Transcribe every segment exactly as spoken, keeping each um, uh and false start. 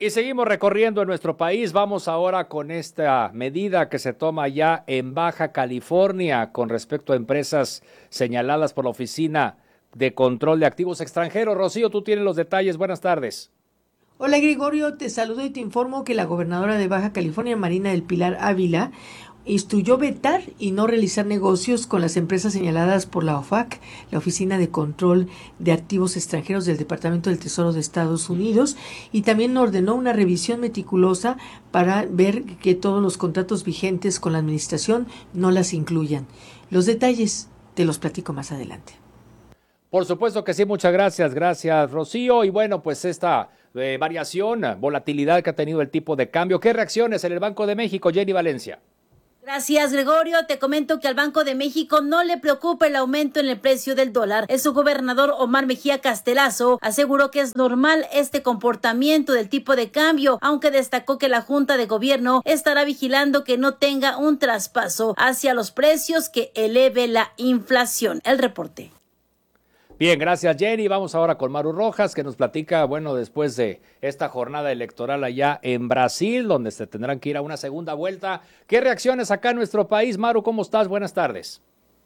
Y seguimos recorriendo en nuestro país. Vamos ahora con esta medida que se toma ya en Baja California con respecto a empresas señaladas por la Oficina de Control de Activos Extranjeros. Rocío, tú tienes los detalles. Buenas tardes. Hola Gregorio, te saludo y te informo que la gobernadora de Baja California, Marina del Pilar Ávila, instruyó vetar y no realizar negocios con las empresas señaladas por la O F A C, la Oficina de Control de Activos Extranjeros del Departamento del Tesoro de Estados Unidos, y también ordenó una revisión meticulosa para ver que todos los contratos vigentes con la administración no las incluyan. Los detalles te los platico más adelante. Por supuesto que sí, muchas gracias, gracias Rocío. Y bueno, pues esta eh, variación, volatilidad que ha tenido el tipo de cambio. ¿Qué reacciones en el Banco de México, Jenny Valencia? Gracias, Gregorio. Te comento que al Banco de México no le preocupa el aumento en el precio del dólar. El subgobernador Omar Mejía Castelazo aseguró que es normal este comportamiento del tipo de cambio, aunque destacó que la Junta de Gobierno estará vigilando que no tenga un traspaso hacia los precios que eleve la inflación. El reporte. Bien, gracias Jenny. Vamos ahora con Maru Rojas, que nos platica, bueno, después de esta jornada electoral allá en Brasil, donde se tendrán que ir a una segunda vuelta. ¿Qué reacciones acá en nuestro país? Maru, ¿cómo estás? Buenas tardes.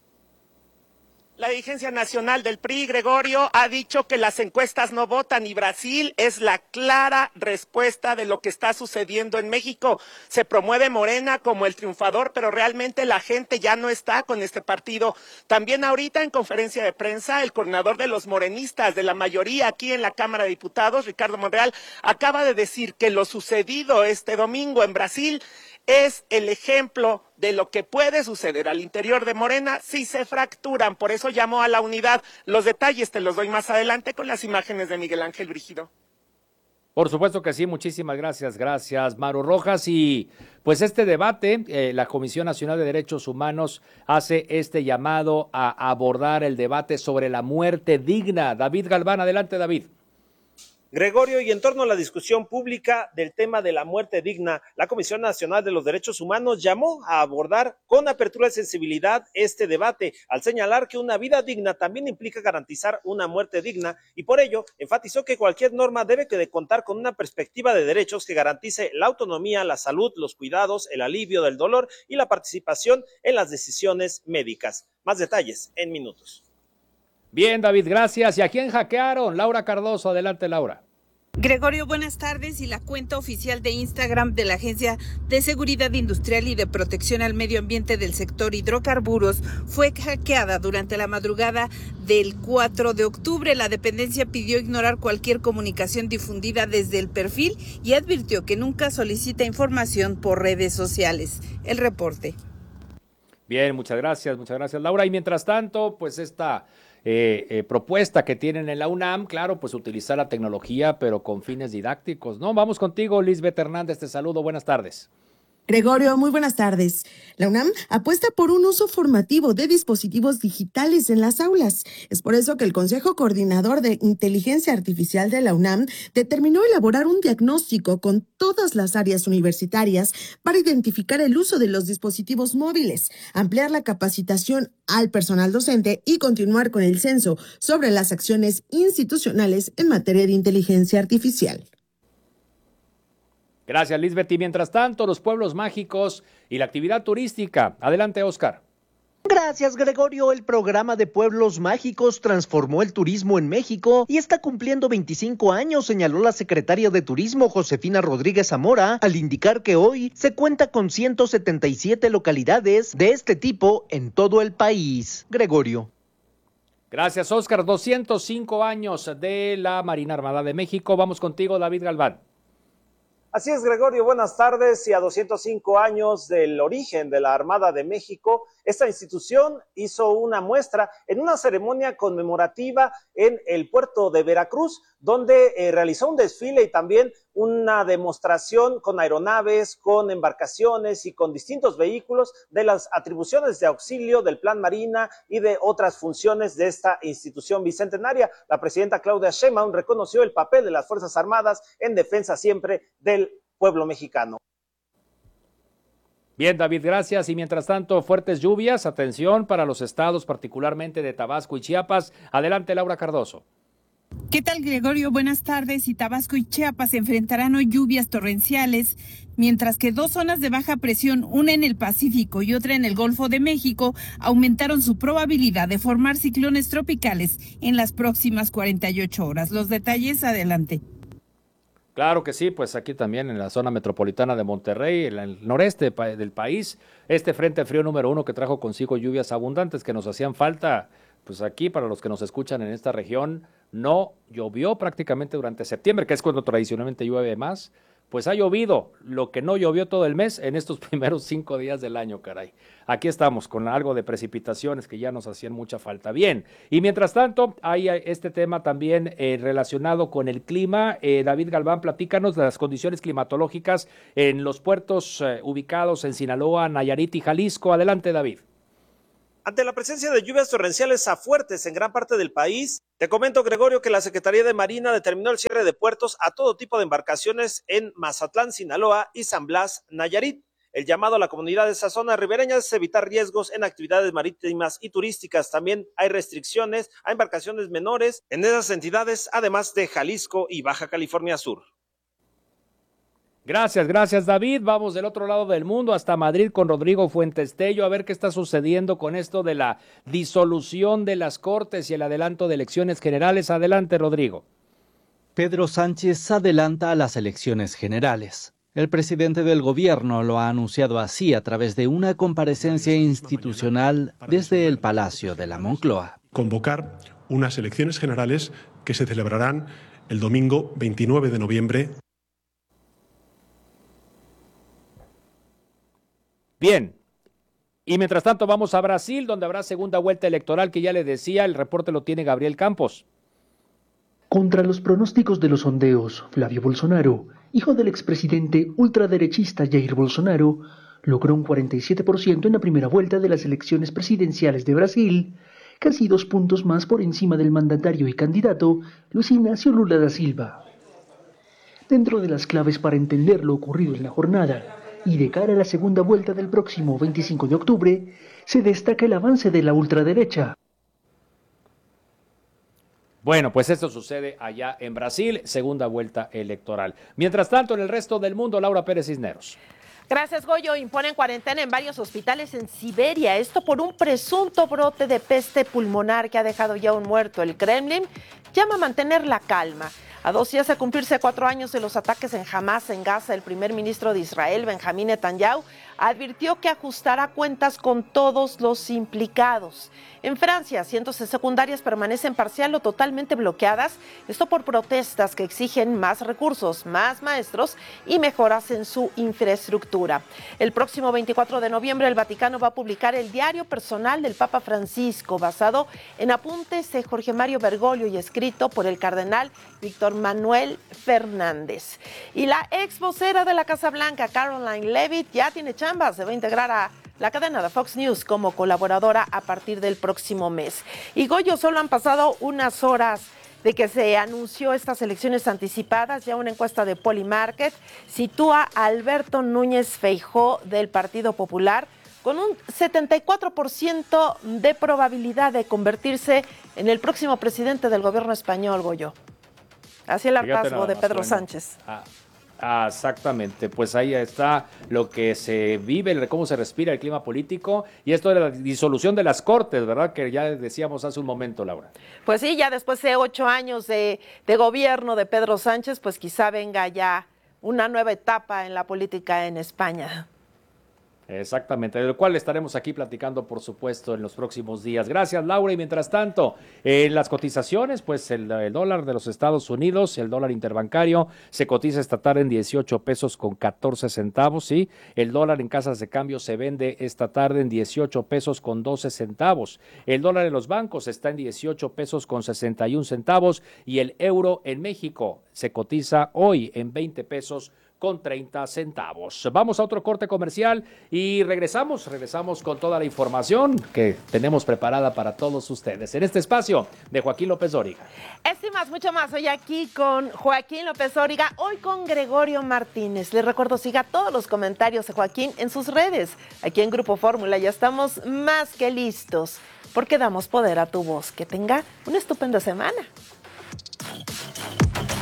La dirigencia nacional del P R I, Gregorio, ha dicho que las encuestas no votan y Brasil es la clara respuesta de lo que está sucediendo en México. Se promueve Morena como el triunfador, pero realmente la gente ya no está con este partido. También ahorita en conferencia de prensa, el coordinador de los morenistas, de la mayoría aquí en la Cámara de Diputados, Ricardo Monreal, acaba de decir que lo sucedido este domingo en Brasil es el ejemplo de lo que puede suceder al interior de Morena si se fracturan. Por eso llamó a la unidad. Los detalles te los doy más adelante con las imágenes de Miguel Ángel Brígido. Por supuesto que sí, muchísimas gracias, gracias Maru Rojas. Y pues este debate, eh, la Comisión Nacional de Derechos Humanos hace este llamado a abordar el debate sobre la muerte digna. David Galván, adelante David. Gregorio, y en torno a la discusión pública del tema de la muerte digna, la Comisión Nacional de los Derechos Humanos llamó a abordar con apertura y sensibilidad este debate, al señalar que una vida digna también implica garantizar una muerte digna, y por ello enfatizó que cualquier norma debe de contar con una perspectiva de derechos que garantice la autonomía, la salud, los cuidados, el alivio del dolor y la participación en las decisiones médicas. Más detalles en minutos. Bien, David, gracias. ¿Y a quién hackearon? Laura Cardoso, adelante, Laura. Gregorio, buenas tardes. Y la cuenta oficial de Instagram de la Agencia de Seguridad Industrial y de Protección al Medio Ambiente del sector hidrocarburos fue hackeada durante la madrugada del cuatro de octubre. La dependencia pidió ignorar cualquier comunicación difundida desde el perfil y advirtió que nunca solicita información por redes sociales. El reporte. Bien, muchas gracias, muchas gracias, Laura. Y mientras tanto, pues esta eh, eh, propuesta que tienen en la UNAM, claro, pues utilizar la tecnología, pero con fines didácticos, ¿no? Vamos contigo, Lisbeth Hernández, te saludo, buenas tardes. Gregorio, muy buenas tardes. La UNAM apuesta por un uso formativo de dispositivos digitales en las aulas. Es por eso que el Consejo Coordinador de Inteligencia Artificial de la UNAM determinó elaborar un diagnóstico con todas las áreas universitarias para identificar el uso de los dispositivos móviles, ampliar la capacitación al personal docente y continuar con el censo sobre las acciones institucionales en materia de inteligencia artificial. Gracias, Lisbeth. Y mientras tanto, los pueblos mágicos y la actividad turística. Adelante, Oscar. Gracias, Gregorio. El programa de Pueblos Mágicos transformó el turismo en México y está cumpliendo veinticinco años, señaló la secretaria de Turismo, Josefina Rodríguez Zamora, al indicar que hoy se cuenta con ciento setenta y siete localidades de este tipo en todo el país. Gregorio. Gracias, Oscar. doscientos cinco años de la Marina Armada de México. Vamos contigo, David Galván. Así es, Gregorio, buenas tardes. Y a doscientos cinco años del origen de la Armada de México, esta institución hizo una muestra en una ceremonia conmemorativa en el puerto de Veracruz, donde eh, realizó un desfile y también una demostración con aeronaves, con embarcaciones y con distintos vehículos de las atribuciones de auxilio del Plan Marina y de otras funciones de esta institución bicentenaria. La presidenta Claudia Sheinbaum reconoció el papel de las Fuerzas Armadas en defensa siempre del pueblo mexicano. Bien, David, gracias. Y mientras tanto, fuertes lluvias, atención para los estados, particularmente de Tabasco y Chiapas. Adelante, Laura Cardoso. ¿Qué tal, Gregorio? Buenas tardes. Y Tabasco y Chiapas se enfrentarán hoy lluvias torrenciales, mientras que dos zonas de baja presión, una en el Pacífico y otra en el Golfo de México, aumentaron su probabilidad de formar ciclones tropicales en las próximas cuarenta y ocho horas. Los detalles, adelante. Claro que sí, pues aquí también en la zona metropolitana de Monterrey, en el noreste del país, este frente frío número uno que trajo consigo lluvias abundantes que nos hacían falta, pues aquí para los que nos escuchan en esta región, no llovió prácticamente durante septiembre, que es cuando tradicionalmente llueve más, pues ha llovido lo que no llovió todo el mes en estos primeros cinco días del año, caray. Aquí estamos con algo de precipitaciones que ya nos hacían mucha falta. Bien, y mientras tanto hay este tema también eh, relacionado con el clima. Eh, David Galván, platícanos de las condiciones climatológicas en los puertos eh, ubicados en Sinaloa, Nayarit y Jalisco. Adelante, David. Ante la presencia de lluvias torrenciales a fuertes en gran parte del país, te comento, Gregorio, que la Secretaría de Marina determinó el cierre de puertos a todo tipo de embarcaciones en Mazatlán, Sinaloa y San Blas, Nayarit. El llamado a la comunidad de esa zona ribereña es evitar riesgos en actividades marítimas y turísticas. También hay restricciones a embarcaciones menores en esas entidades, además de Jalisco y Baja California Sur. Gracias, gracias David. Vamos del otro lado del mundo hasta Madrid con Rodrigo Fuentes Tello a ver qué está sucediendo con esto de la disolución de las Cortes y el adelanto de elecciones generales. Adelante, Rodrigo. Pedro Sánchez adelanta a las elecciones generales. El presidente del gobierno lo ha anunciado así a través de una comparecencia institucional desde el Palacio de la Moncloa. Convocar unas elecciones generales que se celebrarán el domingo veintinueve de noviembre. Bien, y mientras tanto vamos a Brasil, donde habrá segunda vuelta electoral, que ya le decía, el reporte lo tiene Gabriel Campos. Contra los pronósticos de los sondeos, Flavio Bolsonaro, hijo del expresidente ultraderechista Jair Bolsonaro, logró un cuarenta y siete por ciento en la primera vuelta de las elecciones presidenciales de Brasil, casi dos puntos más por encima del mandatario y candidato Luiz Inácio Lula da Silva. Dentro de las claves para entender lo ocurrido en la jornada, y de cara a la segunda vuelta del próximo veinticinco de octubre, se destaca el avance de la ultraderecha. Bueno, pues esto sucede allá en Brasil, segunda vuelta electoral. Mientras tanto, en el resto del mundo, Laura Pérez Cisneros. Gracias, Goyo. Imponen cuarentena en varios hospitales en Siberia. Esto por un presunto brote de peste pulmonar que ha dejado ya un muerto. El Kremlin llama a mantener la calma. A dos días de cumplirse cuatro años de los ataques en Hamas en Gaza, el primer ministro de Israel, Benjamín Netanyahu, advirtió que ajustará cuentas con todos los implicados. En Francia, cientos de secundarias permanecen parcial o totalmente bloqueadas, esto por protestas que exigen más recursos, más maestros y mejoras en su infraestructura. El próximo veinticuatro de noviembre, el Vaticano va a publicar el diario personal del Papa Francisco, basado en apuntes de Jorge Mario Bergoglio y escrito por el cardenal Víctor Manuel Fernández. Y la ex vocera de la Casa Blanca, Caroline Leavitt, ya tiene chambas, se va a integrar a la cadena de Fox News como colaboradora a partir del próximo mes. Y Goyo, solo han pasado unas horas de que se anunció estas elecciones anticipadas. Ya una encuesta de Polymarket sitúa a Alberto Núñez Feijóo del Partido Popular con un setenta y cuatro por ciento de probabilidad de convertirse en el próximo presidente del gobierno español, Goyo. Así el hartazgo de Pedro bueno. Sánchez. Ah. Ah, exactamente, pues ahí está lo que se vive, cómo se respira el clima político y esto de la disolución de las Cortes, ¿verdad? Que ya decíamos hace un momento, Laura. Pues sí, ya después de ocho años de, de gobierno de Pedro Sánchez, pues quizá venga ya una nueva etapa en la política en España. Exactamente, de lo cual estaremos aquí platicando, por supuesto, en los próximos días. Gracias, Laura. Y mientras tanto, en las cotizaciones, pues el, el dólar de los Estados Unidos, el dólar interbancario, se cotiza esta tarde en dieciocho pesos con catorce centavos, ¿sí? El dólar en casas de cambio se vende esta tarde en dieciocho pesos con doce centavos. El dólar en los bancos está en dieciocho pesos con sesenta y un centavos y el euro en México se cotiza hoy en veinte pesos con treinta centavos. Vamos a otro corte comercial y regresamos, regresamos con toda la información que tenemos preparada para todos ustedes en este espacio de Joaquín López Dóriga. Este y más, mucho más, hoy aquí con Joaquín López Dóriga, hoy con Gregorio Martínez. Les recuerdo, siga todos los comentarios de Joaquín en sus redes. Aquí en Grupo Fórmula ya estamos más que listos, porque damos poder a tu voz. Que tenga una estupenda semana.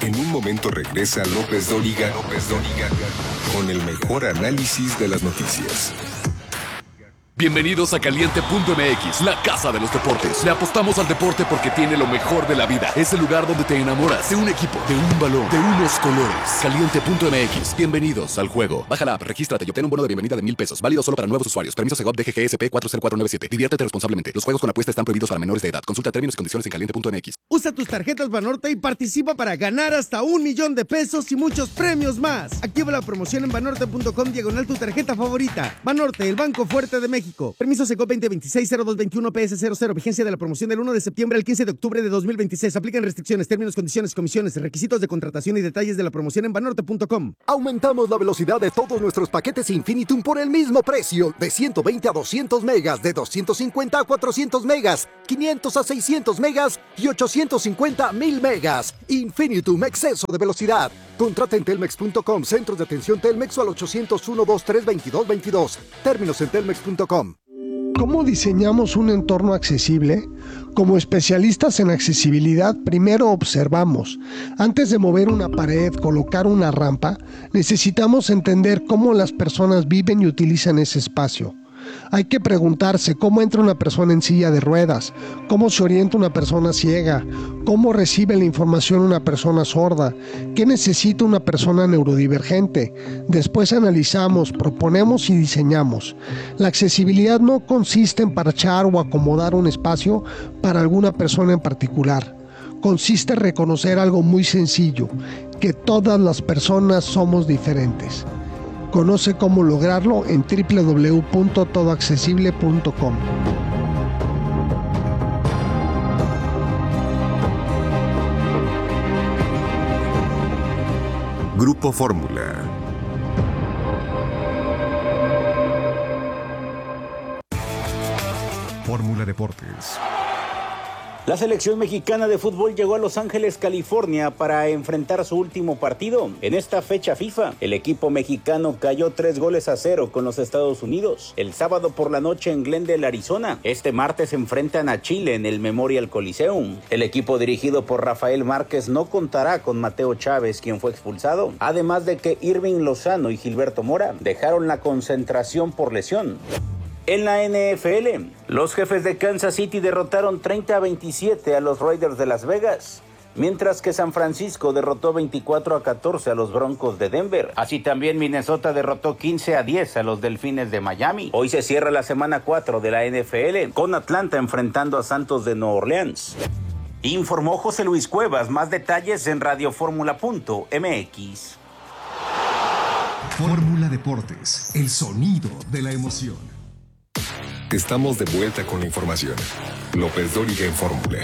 En un momento regresa López Dóriga, López Dóriga, con el mejor análisis de las noticias. Bienvenidos a Caliente punto M X, la casa de los deportes. Le apostamos al deporte porque tiene lo mejor de la vida. Es el lugar donde te enamoras de un equipo, de un balón, de unos colores. Caliente punto M X, bienvenidos al juego. Baja la app, regístrate y obtén un bono de bienvenida de mil pesos. Válido solo para nuevos usuarios. Permiso Segov D G G S P cuatro cero cuatro nueve siete. Diviértete responsablemente. Los juegos con apuesta están prohibidos para menores de edad. Consulta términos y condiciones en caliente punto M X. Usa tus tarjetas Banorte y participa para ganar hasta un millón de pesos y muchos premios más. Activa la promoción en banorte punto com diagonal tu tarjeta favorita. Banorte, el banco fuerte de México. Permiso Segov veinte veintiséis cero dos veintiuno P S cero cero. Vigencia de la promoción del uno de septiembre al quince de octubre de dos mil veintiséis. Aplican restricciones, términos, condiciones, comisiones, requisitos de contratación y detalles de la promoción en banorte punto com. Aumentamos la velocidad de todos nuestros paquetes Infinitum por el mismo precio. De ciento veinte a doscientos megas, de doscientos cincuenta a cuatrocientos megas, quinientos a seiscientos megas y ochocientos cincuenta a mil megas. Infinitum, exceso de velocidad. Contrata en telmex punto com, centros de atención Telmex o al ochocientos uno veintitrés veintidós veintidós. Términos en telmex punto com. ¿Cómo diseñamos un entorno accesible? Como especialistas en accesibilidad, primero observamos. Antes de mover una pared, colocar una rampa, necesitamos entender cómo las personas viven y utilizan ese espacio. Hay que preguntarse cómo entra una persona en silla de ruedas, cómo se orienta una persona ciega, cómo recibe la información una persona sorda, qué necesita una persona neurodivergente. Después analizamos, proponemos y diseñamos. La accesibilidad no consiste en parchar o acomodar un espacio para alguna persona en particular. Consiste en reconocer algo muy sencillo, que todas las personas somos diferentes. Conoce cómo lograrlo en doble u doble u doble u punto todo accesible punto com. Grupo Fórmula. Fórmula Deportes. La selección mexicana de fútbol llegó a Los Ángeles, California, para enfrentar su último partido. En esta fecha FIFA, el equipo mexicano cayó tres goles a cero con los Estados Unidos. El sábado por la noche en Glendale, Arizona. Este martes se enfrentan a Chile en el Memorial Coliseum. El equipo dirigido por Rafael Márquez no contará con Mateo Chávez, quien fue expulsado. Además de que Irving Lozano y Gilberto Mora dejaron la concentración por lesión. En la N F L, los Jefes de Kansas City derrotaron treinta a veintisiete a los Raiders de Las Vegas, mientras que San Francisco derrotó veinticuatro a catorce a los Broncos de Denver. Así también Minnesota derrotó quince a diez a los Delfines de Miami. Hoy se cierra la semana cuatro de la N F L, con Atlanta enfrentando a Santos de Nueva Orleans. Informó José Luis Cuevas. Más detalles en radio fórmula punto M X. Fórmula Deportes, el sonido de la emoción. Estamos de vuelta con la información. López Dóriga en Fórmula.